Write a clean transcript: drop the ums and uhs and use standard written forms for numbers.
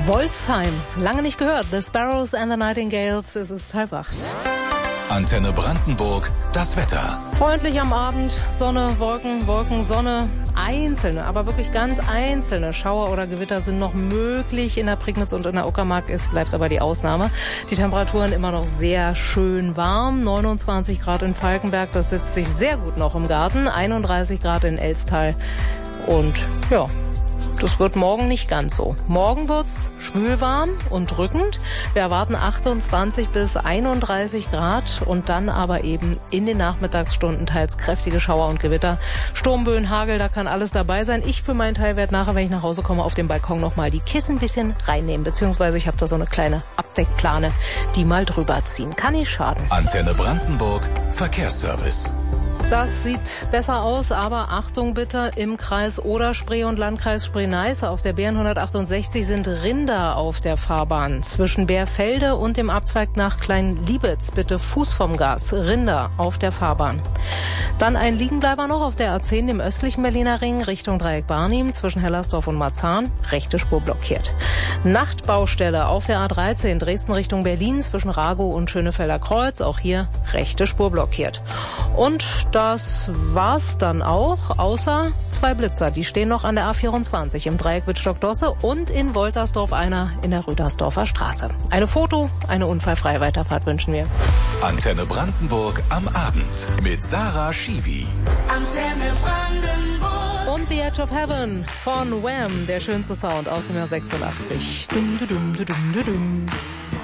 Wolfsheim, lange nicht gehört. The Sparrows and the Nightingales, es ist 7:30. Antenne Brandenburg, das Wetter. Freundlich am Abend, Sonne, Wolken, Wolken, Sonne. Einzelne, aber wirklich ganz einzelne Schauer oder Gewitter sind noch möglich in der Prignitz und in der Uckermark. Es bleibt aber die Ausnahme. Die Temperaturen immer noch sehr schön warm. 29 Grad in Falkenberg, das sitzt sich sehr gut noch im Garten. 31 Grad in Elstal. Und ja, das wird morgen nicht ganz so. Morgen wird's schwülwarm und drückend. Wir erwarten 28 bis 31 Grad und dann aber eben in den Nachmittagsstunden teils kräftige Schauer und Gewitter. Sturmböen, Hagel, da kann alles dabei sein. Ich für meinen Teil werde nachher, wenn ich nach Hause komme, auf dem Balkon nochmal die Kissen ein bisschen reinnehmen. Beziehungsweise ich habe da so eine kleine Abdeckplane, die mal drüber ziehen. Kann nicht schaden. Antenne Brandenburg, Verkehrsservice. Das sieht besser aus, aber Achtung bitte, im Kreis Oder-Spree und Landkreis Spree-Neiße auf der BR 168 sind Rinder auf der Fahrbahn. Zwischen Bärfelde und dem Abzweig nach Klein-Liebitz bitte Fuß vom Gas, Rinder auf der Fahrbahn. Dann ein Liegenbleiber noch auf der A10, dem östlichen Berliner Ring, Richtung Dreieck Barnim, zwischen Hellersdorf und Marzahn, rechte Spur blockiert. Nachtbaustelle auf der A13, Dresden Richtung Berlin, zwischen Ragow und Schönefelder Kreuz, auch hier rechte Spur blockiert. Und das war's dann auch, außer 2 Blitzer. Die stehen noch an der A24 im Dreieck Wittstock-Dosse und in Woltersdorf einer in der Rüdersdorfer Straße. Eine eine unfallfreie Weiterfahrt wünschen wir. Antenne Brandenburg am Abend mit Sarah Schiwi. Antenne Brandenburg. Und The Edge of Heaven von Wham, der schönste Sound aus dem Jahr 86. Dum, dum, dum, dum, dum.